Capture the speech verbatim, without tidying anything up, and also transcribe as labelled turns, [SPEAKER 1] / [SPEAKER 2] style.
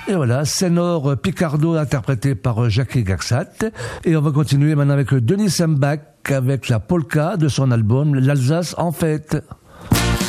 [SPEAKER 1] Et voilà, Sénor Picardo interprété par Jackie Gaxat. Et on va continuer maintenant avec Denis Sembach avec la polka de son album L'Alsace en fête.